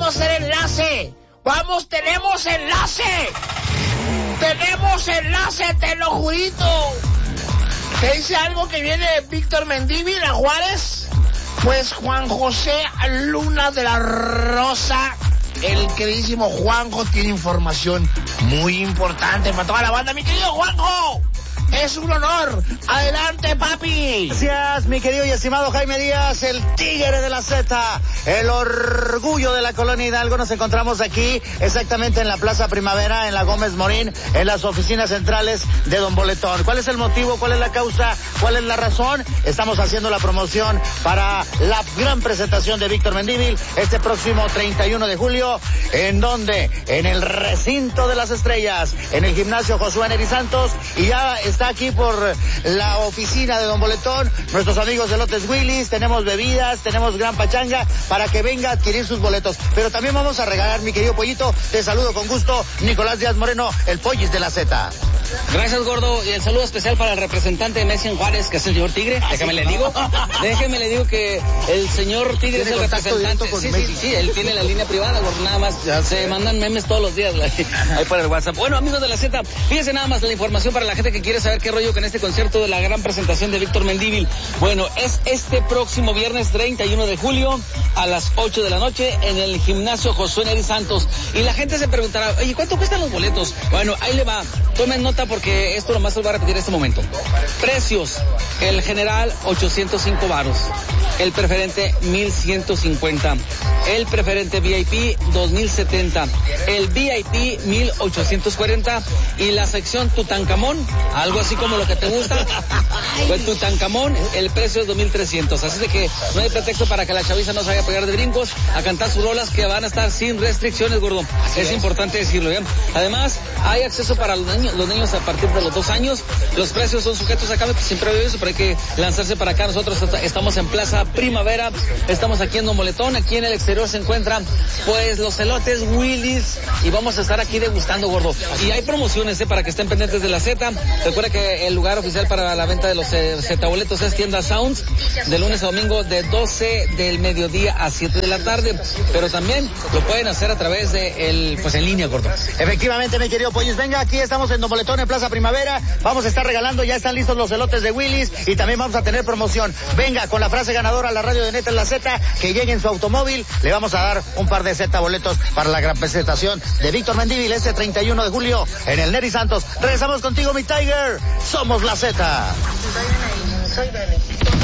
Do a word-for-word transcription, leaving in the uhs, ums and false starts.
vamos a hacer enlace. Vamos, tenemos enlace. Tenemos enlace, te lo jurito. ¿Te dice algo que viene Víctor Mendívil a Juárez? Pues Juan José Luna de la Rosa, el queridísimo Juanjo, tiene información muy importante para toda la banda. Mi querido Juanjo, es un honor. Adelante, papi. Gracias, mi querido y estimado Jaime Díaz, el tigre de la Z, el orgullo de la colonia Hidalgo. Nos encontramos aquí exactamente en la Plaza Primavera, en la Gómez Morín, en las oficinas centrales de Don Boletón. ¿Cuál es el motivo? ¿Cuál es la causa? ¿Cuál es la razón? Estamos haciendo la promoción para la gran presentación de Víctor Mendívil este próximo treinta y uno de julio. ¿En dónde? En el recinto de las estrellas, en el gimnasio Josué Neri Santos. Y ya está aquí por la oficina de Don Boletón nuestros amigos de Lotes Willis. Tenemos bebidas, tenemos gran pachanga para que venga a adquirir sus boletos. Pero también vamos a regalar, mi querido Pollito. Te saludo con gusto, Nicolás Díaz Moreno, el Pollis de la Z. Gracias, gordo, y el saludo especial para el representante de Messi en Juárez, que es el señor Tigre. Déjame le digo, déjeme le digo que el señor Tigre es el representante. Con sí, Messi. sí, sí, él tiene la línea privada, gordo, nada más. Se mandan memes todos los días ahí por el WhatsApp. Bueno, amigos de la Z, fíjense nada más la información para la gente que quiere saber qué rollo con este concierto de la gran presentación de Víctor Mendívil. Bueno, es este próximo viernes treinta y uno de julio a las ocho de la noche en el gimnasio Josué Neri Santos. Y la gente se preguntará, oye, ¿cuánto cuestan los boletos? Bueno, ahí le va. Tomen nota porque esto nomás se lo va a repetir en este momento. Precios: el general ochocientos cinco varos, el preferente mil ciento cincuenta, el preferente V I P dos mil setenta, el V I P mil ochocientos cuarenta y la sección Tutankamón, algo así como lo que te gusta, pues Tutankamón, el precio es dos mil trescientos. Así de que no hay pretexto para que la chaviza no se vaya a pegar de brincos a cantar sus rolas, que van a estar sin restricciones, gordo. Es, es importante decirlo, ¿bien? Además, hay acceso para los niños, los niños a partir de los dos años. Los precios son sujetos a cambio, pues siempre veo eso, pero hay que lanzarse para acá. Nosotros estamos en Plaza Primavera, estamos aquí en Don Boletón. Aquí en el exterior se encuentran pues los elotes Willis y vamos a estar aquí degustando, gordo. Y hay promociones, ¿eh? Para que estén pendientes de la Z. Recuerda que el lugar oficial para la venta de los eh, Z boletos es Tienda Sounds, de lunes a domingo de doce del mediodía a siete de la tarde, pero también lo pueden hacer a través de el, pues en línea, gordo. Efectivamente, mi querido Pollis, venga, aquí estamos en Don Boletón, en Plaza Primavera. Vamos a estar regalando, ya están listos los elotes de Willis y también vamos a tener promoción. Venga con la frase ganadora a la radio de Neta en la Z, que llegue en su automóvil. Le vamos a dar un par de Z boletos para la gran presentación de Víctor Mendívil este treinta y uno de julio en el Neri Santos. Regresamos contigo, mi Tiger. Somos la Z. Soy Dani.